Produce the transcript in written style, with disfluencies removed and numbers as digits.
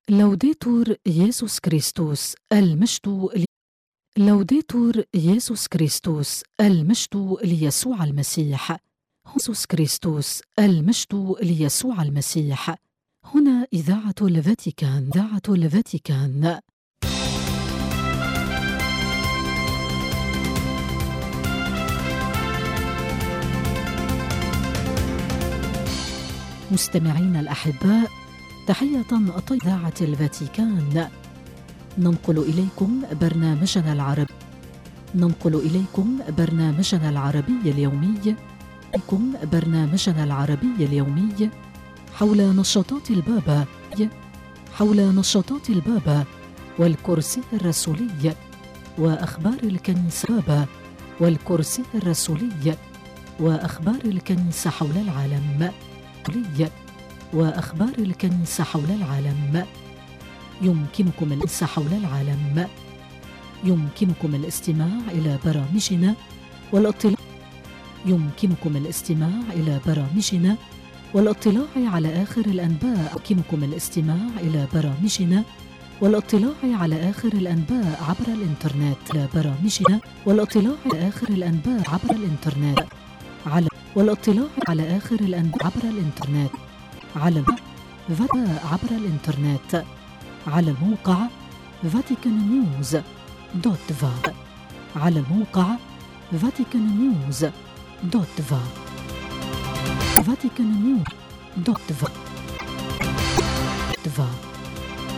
لوديتور يسوع كريستوس المجد. لوديتور يسوع كريستوس المجد ليسوع المسيح. يسوع كريستوس المجد ليسوع المسيح. هنا إذاعة الفاتيكان. إذاعة الفاتيكان. مستمعين الأحباء، تحية طيبة. إذاعة الفاتيكان ننقل إليكم برنامجنا العربي اليومي حول نشاطات البابا والكرسي الرسولي وأخبار الكنيسة حول العالم. يمكنكم الاستماع إلى برامجنا والاطلاع على آخر الأنباء عبر الإنترنت على الموقع vaticannews.va.